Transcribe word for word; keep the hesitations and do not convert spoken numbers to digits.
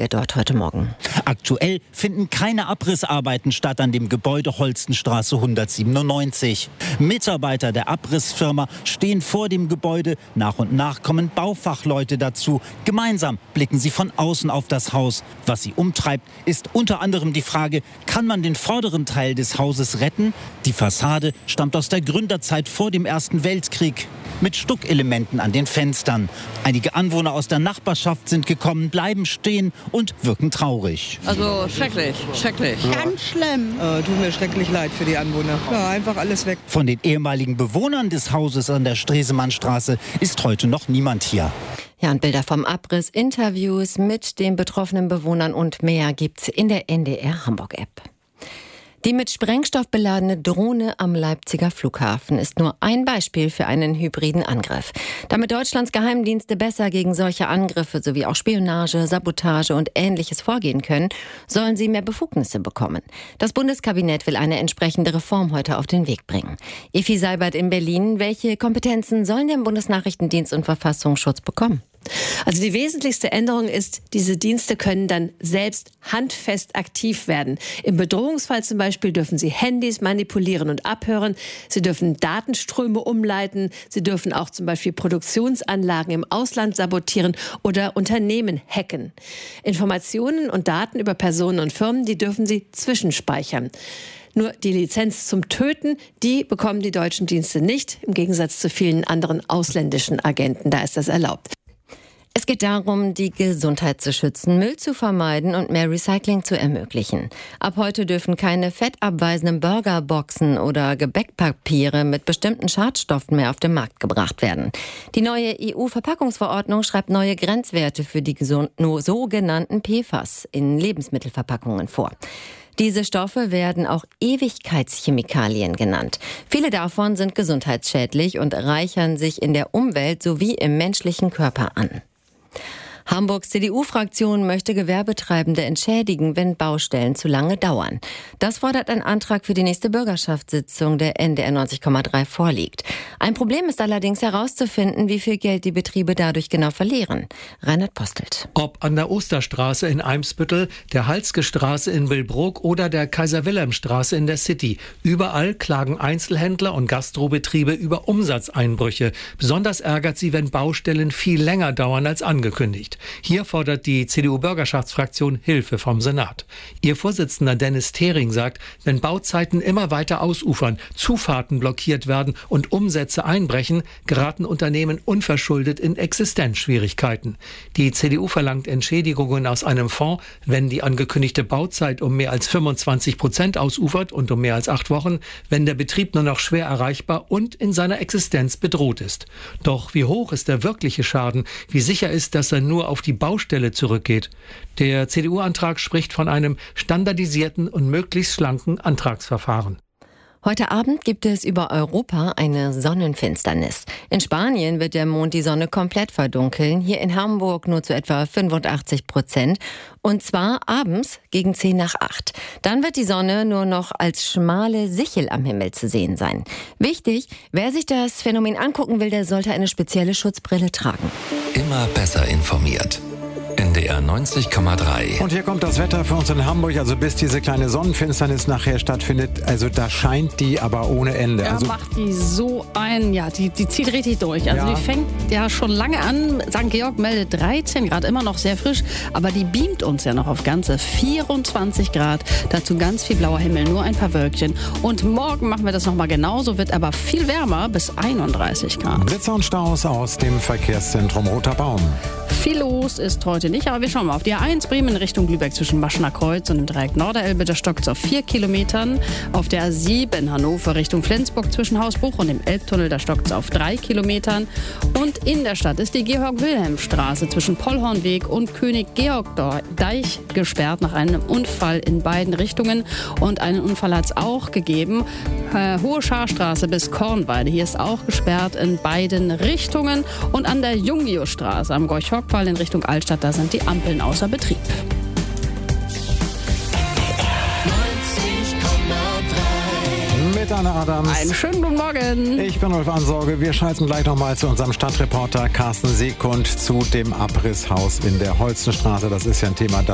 Lage dort heute Morgen. Aktuell finden keine Abrissarbeiten statt an dem Gebäude Holstenstraße hundertsiebenundneunzig. Mitarbeiter der Abrissfirma stehen vor dem Gebäude. Nach und nach kommen Baufachleute dazu. Gemeinsam blicken sie von außen auf das Haus. Was sie umtreibt, ist unter anderem die Frage, kann man den vorderen Teil des Hauses retten? Die Fassade stammt aus der Gründerzeit vor dem Ersten Weltkrieg. Mit Stuckelementen an den Fenstern. Einige Anwohner aus der Nachbarschaft sind gekommen, bleiben stehen und wirken traurig. Also schrecklich, schrecklich. Ja. Ganz schlimm. Äh, tut mir schrecklich leid für die Anwohner. Ja, einfach alles weg. Von den ehemaligen Bewohnern des Hauses an der Stresemannstraße ist heute noch niemand hier. Ja, und Bilder vom Abriss, Interviews mit den betroffenen Bewohnern und mehr gibt's in der N D R Hamburg-App. Die mit Sprengstoff beladene Drohne am Leipziger Flughafen ist nur ein Beispiel für einen hybriden Angriff. Damit Deutschlands Geheimdienste besser gegen solche Angriffe sowie auch Spionage, Sabotage und Ähnliches vorgehen können, sollen sie mehr Befugnisse bekommen. Das Bundeskabinett will eine entsprechende Reform heute auf den Weg bringen. Effi Seibert in Berlin, welche Kompetenzen sollen der Bundesnachrichtendienst und Verfassungsschutz bekommen? Also die wesentlichste Änderung ist, diese Dienste können dann selbst handfest aktiv werden. Im Bedrohungsfall zum Beispiel dürfen sie Handys manipulieren und abhören. Sie dürfen Datenströme umleiten. Sie dürfen auch zum Beispiel Produktionsanlagen im Ausland sabotieren oder Unternehmen hacken. Informationen und Daten über Personen und Firmen, die dürfen sie zwischenspeichern. Nur die Lizenz zum Töten, die bekommen die deutschen Dienste nicht, im Gegensatz zu vielen anderen ausländischen Agenten. Da ist das erlaubt. Es geht darum, die Gesundheit zu schützen, Müll zu vermeiden und mehr Recycling zu ermöglichen. Ab heute dürfen keine fettabweisenden Burgerboxen oder Gebäckpapiere mit bestimmten Schadstoffen mehr auf den Markt gebracht werden. Die neue E U-Verpackungsverordnung schreibt neue Grenzwerte für die sogenannten P F A S in Lebensmittelverpackungen vor. Diese Stoffe werden auch Ewigkeitschemikalien genannt. Viele davon sind gesundheitsschädlich und reichern sich in der Umwelt sowie im menschlichen Körper an. Hamburgs C D U-Fraktion möchte Gewerbetreibende entschädigen, wenn Baustellen zu lange dauern. Das fordert ein Antrag für die nächste Bürgerschaftssitzung der N D R neunzig Komma drei vorliegt. Ein Problem ist allerdings herauszufinden, wie viel Geld die Betriebe dadurch genau verlieren. Reinhard Postelt. Ob an der Osterstraße in Eimsbüttel, der Halske-Straße in Billbrook oder der Kaiser-Wilhelm-Straße in der City. Überall klagen Einzelhändler und Gastrobetriebe über Umsatzeinbrüche. Besonders ärgert sie, wenn Baustellen viel länger dauern als angekündigt. Hier fordert die C D U-Bürgerschaftsfraktion Hilfe vom Senat. Ihr Vorsitzender Dennis Thering sagt, wenn Bauzeiten immer weiter ausufern, Zufahrten blockiert werden und Umsätze einbrechen, geraten Unternehmen unverschuldet in Existenzschwierigkeiten. Die C D U verlangt Entschädigungen aus einem Fonds, wenn die angekündigte Bauzeit um mehr als fünfundzwanzig Prozent ausufert und um mehr als acht Wochen, wenn der Betrieb nur noch schwer erreichbar und in seiner Existenz bedroht ist. Doch wie hoch ist der wirkliche Schaden? Wie sicher ist, dass er nur auf die Baustelle zurückgeht? Der C D U-Antrag spricht von einem standardisierten und möglichst schlanken Antragsverfahren. Heute Abend gibt es über Europa eine Sonnenfinsternis. In Spanien wird der Mond die Sonne komplett verdunkeln, hier in Hamburg nur zu etwa fünfundachtzig Prozent. Und zwar abends gegen zehn nach acht. Dann wird die Sonne nur noch als schmale Sichel am Himmel zu sehen sein. Wichtig, wer sich das Phänomen angucken will, der sollte eine spezielle Schutzbrille tragen. Immer besser informiert. N D R neunzig Komma drei. Und hier kommt das Wetter für uns in Hamburg, also bis diese kleine Sonnenfinsternis nachher stattfindet, also da scheint die aber ohne Ende. Ja, also macht die so ein, ja, die, die zieht richtig durch. Also Ja. die fängt ja schon lange an. Sankt Georg meldet dreizehn Grad, immer noch sehr frisch, aber die beamt uns ja noch auf ganze vierundzwanzig Grad. Dazu ganz viel blauer Himmel, nur ein paar Wölkchen. Und morgen machen wir das nochmal genauso, wird aber viel wärmer, bis einunddreißig Grad. Blitzer und Staus aus dem Verkehrszentrum Roter Baum. Viel los ist heute nicht, aber wir schauen mal auf die A eins Bremen in Richtung Lübeck zwischen Maschener Kreuz und dem Dreieck Norderelbe. Da stockt es auf vier Kilometern. Auf der A sieben Hannover Richtung Flensburg zwischen Hausbruch und dem Elbtunnel, da stockt es auf drei Kilometern. Und in der Stadt ist die Georg-Wilhelm-Straße zwischen Pollhornweg und König-Georg-Deich gesperrt nach einem Unfall in beiden Richtungen. Und einen Unfall hat es auch gegeben. Äh, Hohe Scharstraße bis Kornweide. Hier ist auch gesperrt in beiden Richtungen. Und an der Jungio-Straße am Gorch-Hockfall in Richtung Altstadt, da sind die Ampeln außer Betrieb. Mit Anna Adams. Einen schönen guten Morgen. Ich bin Ulf Ansorge. Wir schalten gleich nochmal zu unserem Stadtreporter Carsten Seekund zu dem Abrisshaus in der Holstenstraße. Das ist ja ein Thema,